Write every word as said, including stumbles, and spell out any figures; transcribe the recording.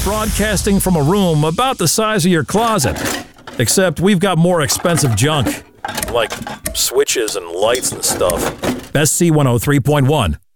broadcasting from a room about the size of your closet. Except we've got more expensive junk, like switches and lights and stuff. S C one oh three point one,